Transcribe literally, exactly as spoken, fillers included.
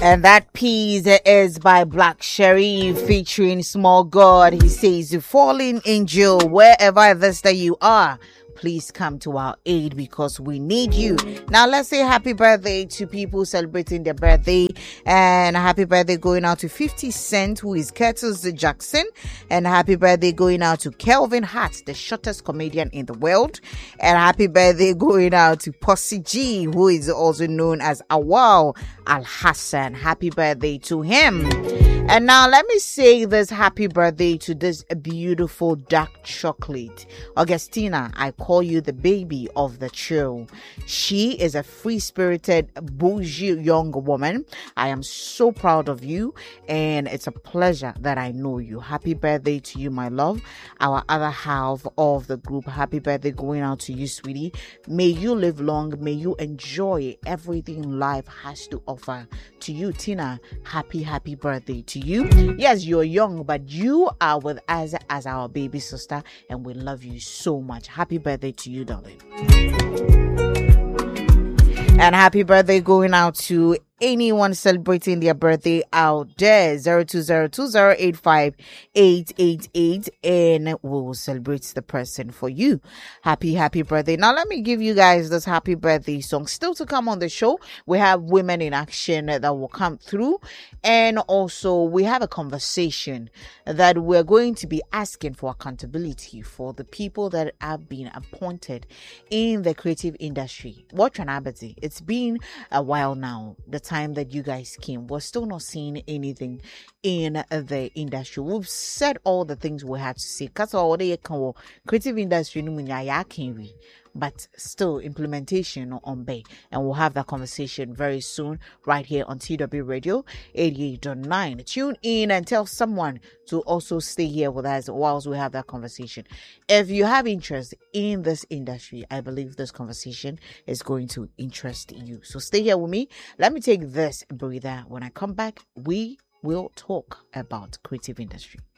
And that piece is by Black Sherry featuring Small God. He says, falling angel, wherever it is that you are, please come to our aid because we need you. Now let's say happy birthday to people celebrating their birthday, and happy birthday going out to fifty Cent, who is Curtis Jackson, and happy birthday going out to Kelvin Hart, the shortest comedian in the world, and happy birthday going out to Posse G, who is also known as Awal Al Hassan. Happy birthday to him. And now let me say this happy birthday to this beautiful dark chocolate. Augustina, I call you the baby of the chill. She is a free-spirited, bougie young woman. I am so proud of you, and it's a pleasure that I know you. Happy birthday to you, my love. Our other half of the group, happy birthday going out to you, sweetie. May you live long. May you enjoy everything life has to offer. To you, Tina, happy, happy birthday to you. Yes, you're young, but you are with us as our baby sister, and we love you so much. Happy birthday to you, darling. And happy birthday going out to anyone celebrating their birthday out there. zero two zero two zero eight five eight eight eight, and we'll celebrate the person for you. Happy, happy birthday. Now let me give you guys this happy birthday song. Still to come on the show, we have Women in Action that will come through, and also we have a conversation that we're going to be asking for accountability for the people that have been appointed in the creative industry. What can happen? It's been a while now. The time that you guys came, we're still not seeing anything in the industry. We've said all the things we had to say. That's all the creative industry, but still implementation on bay. And we'll have that conversation very soon right here on T W Radio eighty-eight point nine. Tune in and tell someone to also stay here with us whilst we have that conversation. If you have interest in this industry, I believe this conversation is going to interest you. So stay here with me. Let me take this breather. When I come back, we will talk about creative industry.